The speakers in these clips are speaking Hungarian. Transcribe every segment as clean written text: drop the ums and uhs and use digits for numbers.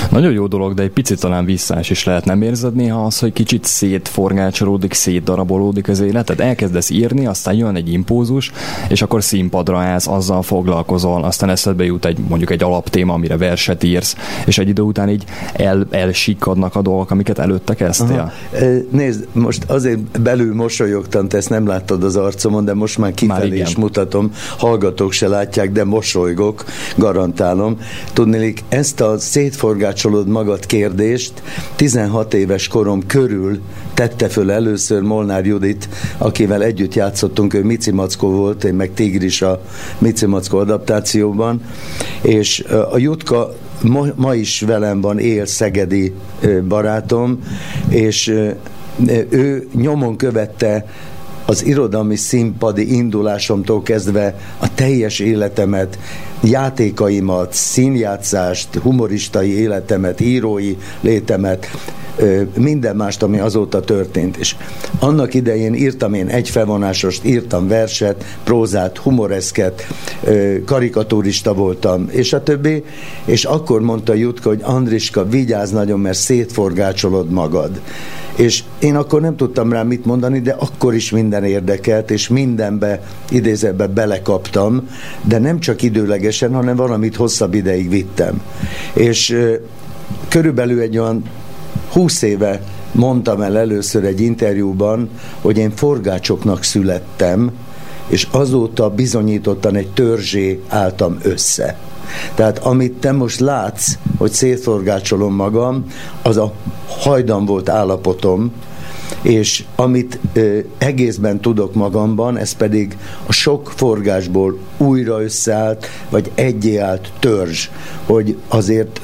Nagyon jó dolog, de egy picit talán visszás is lehet. Nem érzed néha az, hogy kicsit szétforgácsolódik, szétdarabolódik az életed? Elkezdesz írni, aztán jön egy impulzus, és akkor színpadra állsz, azzal foglalkozol, aztán eszedbe jut mondjuk egy alaptéma, amire verset írsz, és egy idő után így elsikkadnak a dolgok, amiket előtte kezdtél. Nézd, most azért belül mosolyogtam, te ezt nem láttad az arcomon, de most már kifelé is mutatom, hallgatók se látják, de mosolygok, garantálom. Tudnélik, ezt a szétforgácsolod magad kérdést 16 éves korom körül tette föl először Molnár Judit, akivel együtt játszottunk, ő Mici Mackó volt, én meg Tigris a Mici Mackó adaptációban, és a Jutka ma is velem van, él, szegedi barátom, és ő nyomon követte az irodalmi színpadi indulásomtól kezdve a teljes életemet, játékaimat, színjátszást, humoristai életemet, írói létemet, minden mást, ami azóta történt. És annak idején írtam én egyfelvonásost, írtam verset, prózát, humoreszket, karikatúrista voltam, és a többi, és akkor mondta Jutka, hogy Andriska, vigyázz nagyon, mert szétforgácsolod magad. És én akkor nem tudtam rá mit mondani, de akkor is minden érdekelt, és mindenbe, idézetbe belekaptam, de nem csak időlegesen, hanem valamit hosszabb ideig vittem. És körülbelül egy olyan 20 éve mondtam el először egy interjúban, hogy én forgácsoknak születtem, és azóta bizonyítottan egy törzsé álltam össze. Tehát amit te most látsz, hogy szétforgácsolom magam, az a hajdan volt állapotom, és amit egészben tudok magamban, ez pedig a sok forgásból újra összeállt, vagy egyé állt törzs, hogy azért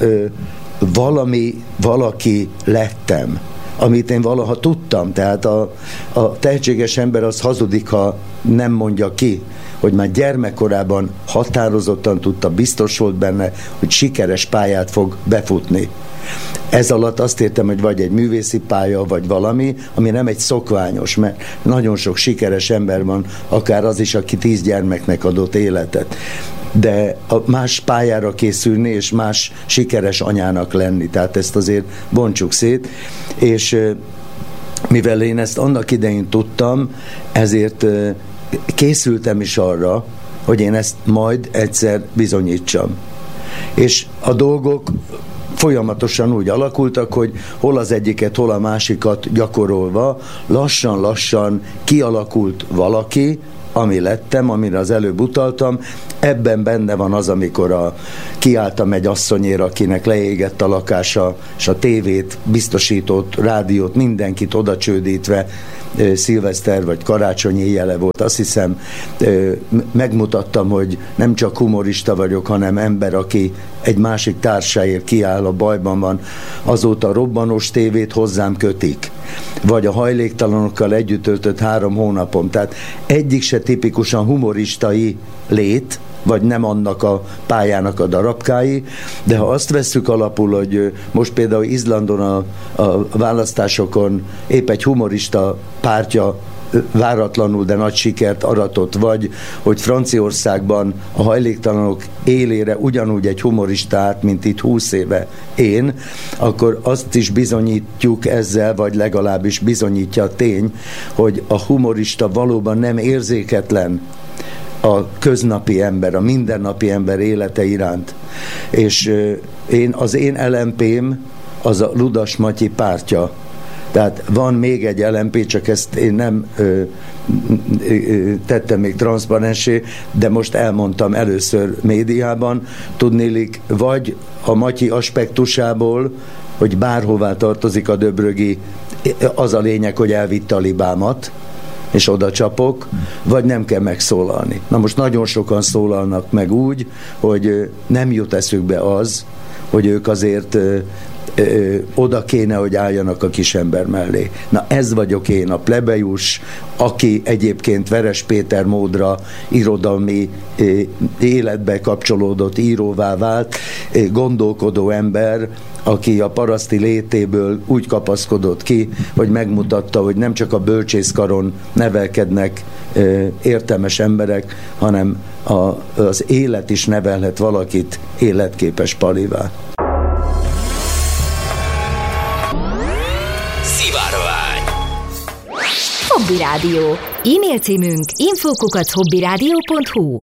valaki lettem, amit én valaha tudtam. Tehát a tehetséges ember az hazudik, ha nem mondja ki, hogy már gyermekkorában határozottan tudta, biztos volt benne, hogy sikeres pályát fog befutni. Ez alatt azt értem, hogy vagy egy művészi pálya, vagy valami, ami nem egy szokványos, mert nagyon sok sikeres ember van, akár az is, aki 10 gyermeknek adott életet. De a más pályára készülni, és más sikeres anyának lenni. Tehát ezt azért bontsuk szét. És mivel én ezt annak idején tudtam, ezért készültem is arra, hogy én ezt majd egyszer bizonyítsam. És a dolgok folyamatosan úgy alakultak, hogy hol az egyiket, hol a másikat gyakorolva, lassan-lassan kialakult valaki, ami lettem, amire az előbb utaltam. Ebben benne van az, amikor kiálltam egy asszonyért, akinek leégett a lakása, és a tévét, biztosított, rádiót, mindenkit odacsődítve, szilveszter vagy karácsonyi éjjele volt. Azt hiszem, megmutattam, hogy nem csak humorista vagyok, hanem ember, aki egy másik társáért kiáll, a bajban van. Azóta a robbanós tévét hozzám kötik. Vagy a hajléktalanokkal együtt töltött 3 hónapom. Tehát egyik se tipikusan humoristai lét, vagy nem annak a pályának a darabkái, de ha azt vesszük alapul, hogy most például Izlandon a választásokon épp egy humorista pártja váratlanul, de nagy sikert aratott, vagy hogy Franciaországban a hajléktalanok élére ugyanúgy egy humorista állt, mint itt 20 éve én, akkor azt is bizonyítjuk ezzel, vagy legalábbis bizonyítja a tény, hogy a humorista valóban nem érzéketlen a köznapi ember, a mindennapi ember élete iránt. És az én LMP-m az a Ludas Matyi pártja. Tehát van még egy LMP, csak ezt én nem tettem még transzparensé, de most elmondtam először médiában. Tudnélik, vagy a Matyi aspektusából, hogy bárhová tartozik a döbrögi, az a lényeg, hogy elvitte a libámat, és oda csapok, vagy nem kell megszólalni. Na most nagyon sokan szólalnak meg úgy, hogy nem jut eszükbe az, hogy ők azért oda kéne, hogy álljanak a kisember mellé. Na ez vagyok én, a plebejus, aki egyébként Veres Péter módra irodalmi életbe kapcsolódott, íróvá vált, gondolkodó ember, aki a paraszti létéből úgy kapaszkodott ki, hogy megmutatta, hogy nem csak a bölcsészkaron nevelkednek értelmes emberek, hanem az élet is nevelhet valakit életképes palivá. Hobby Rádió. E-mail címünk info@hobbyradio.hu.